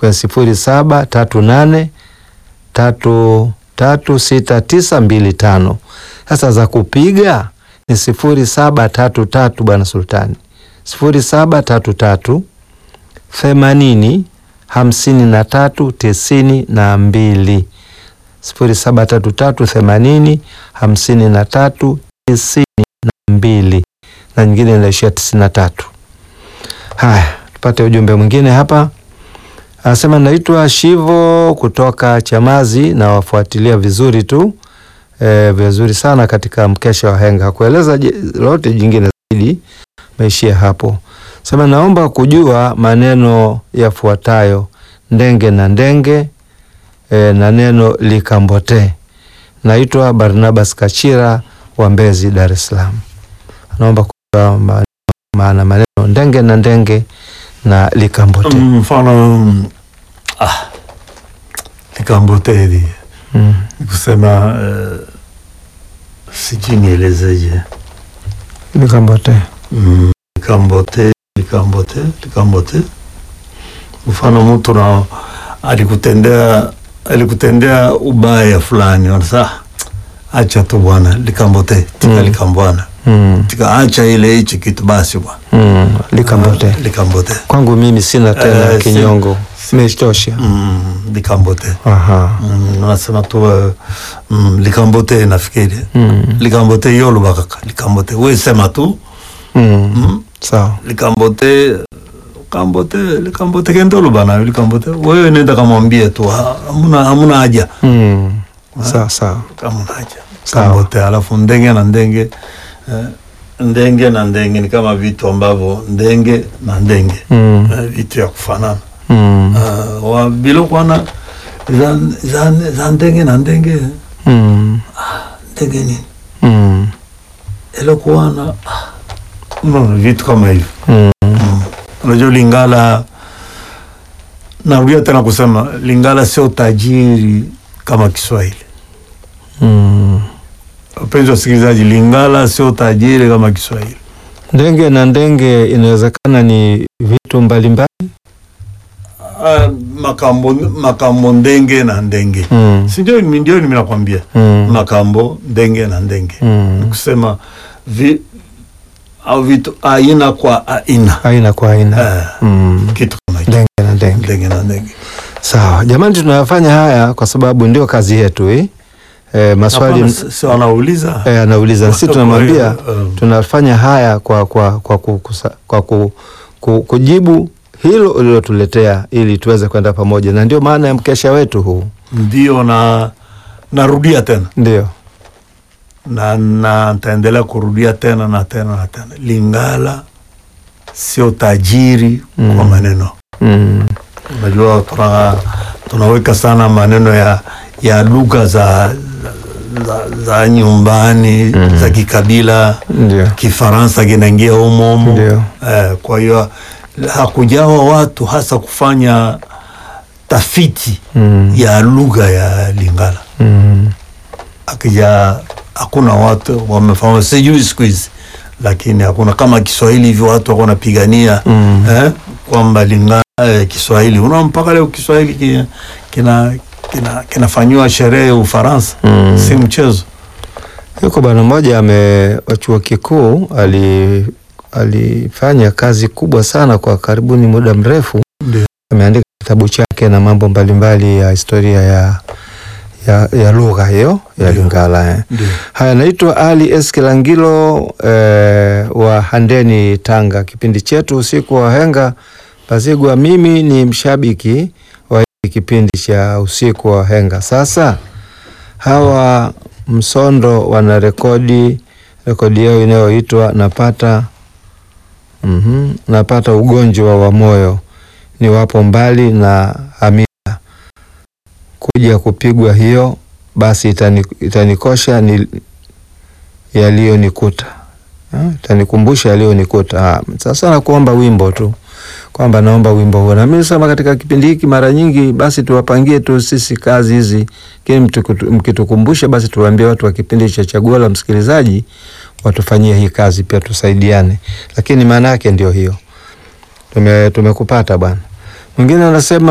kwenye 0738336925. Sasa za kupiga ni 0733 bwana Sultani, 0733 80 53 92, 0733 80 53 92, na nyingine inaishia 93. Haya, tupate ujumbe mwingine hapa. Anasema naitwa Shivo kutoka Chamazi na wafuatilia vizuri tu, vizuri sana katika mkesha wa henga. Kueleza lolote jingine zaidi meishia hapo. Sema naomba kujua maneno yafuatayo: ndenge na ndenge, na neno likambote. Naitwa Barnabas Kachira wa Mbezi, Dar es Salaam. Naomba kujua maana maneno ndenge na ndenge na likambote. Mfano likambote hili kusema sijui nielezeje. Likambote. Likambote. Mfano mtu na alikutendea ubaya fulani, wanasema acha tu bwana, likambote, tika likambwana. Tika acha ile hichi kitu basi bwana. Likambote. Likambote. Kwangu mimi sina tena kinyongo. Imetosha. Likambote. Nasema tu likambote nafikiri. Likambote yolo bakaka. Likambote. Wewe sema tu. Sawa. Likambote kendolo bana, likambote. Wewe nenda kamwambie tu, hamuna haja. Sawa. Hamuna haja. Likambote. Alafu ndenge na ndenge. Ndenge na ndenge ni kama vitu ambavyo ndenge na ndenge. Vitu ya kufanana. Wa bilo kwana za ndenge na ndenge. Ndenge nini? Elo kuwana vitu kama hivyo. Unajua Lingala, narudia tena kusema Lingala sio tajiri kama Kiswahili. Wapenzi wasikilizaji, Lingala sio tajiri kama Kiswahili. Ndenge na ndenge inawezekana ni vitu mbalimbali. Makambo ndenge na ndenge. Ndio mimi nakwambia. Makambo ndenge na ndenge. Kusema au vitu aina kwa aina. Aina kwa aina. Kitu kama hicho. Ndenge na ndenge. Sawa. Jamani, tunayafanya haya kwa sababu ndio kazi yetu maswali sio anauliza. Anauliza. Sisi tunamwambia tunafanya haya kwa kujibu hilo ulilotuletea ili tuweze kwenda pamoja, na ndio maana ya mkesha wetu huu. Ndio, narudia tena. Ndio. Na nitaendelea kurudia tena na tena na tena. Lingala sio tajiri kwa maneno. Unajua tunaweka sana maneno ya lugha za nyumbani, za kikabila. Ndio. Kifaransa kinaingia humo. Kwa hiyo hakujawa watu hasa kufanya tafiti ya lugha ya Lingala. Hakuna watu wamefahamu, sijui siku hizi, lakini hakuna kama Kiswahili hivyo watu wako wanapigania kwamba Lingala Kiswahili. Mpaka leo Kiswahili kinafanywa sherehe Ufaransa. Si mchezo. Yuko bwana mmoja wa chuo kikuu alifanya kazi kubwa sana kwa karibuni muda mrefu. Ameandika kitabu chake na mambo mbalimbali ya historia ya lugha hiyo ya Lingala. Haya, naitwa Ali Eskelangilo wa Handeni, Tanga. Kipindi chetu usiku wa henga Pazigwa, mimi ni mshabiki wa kipindi cha usiku wa henga. Sasa hawa Msondo wana rekodi yao inayoitwa napata ugonjwa wa moyo, ni wapo mbali na Hamida, kuja kupigwa hiyo basi itanikosha yaliyonikuta, itanikumbusha yaliyonikuta. Sasa nakuomba wimbo tu, kwamba naomba wimbo huo. Na mimi sema katika kipindi hiki mara nyingi basi tuwapangie tu sisi kazi hizi, kile mkitukumbusha basi tuwaambie watu wa kipindi cha Chaguo la Msikilizaji watufanyie hii kazi pia, tusaidiane. Lakini maana yake ndio hiyo. Tumekupata bwana. Mwingine anasema